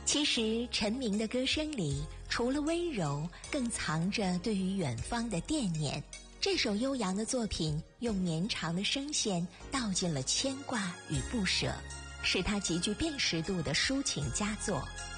其实陈明的歌声里，除了温柔，更藏着对于远方的惦念。这首悠扬的作品，用绵长的声线道尽了牵挂与不舍，是他极具辨识度的抒情佳作。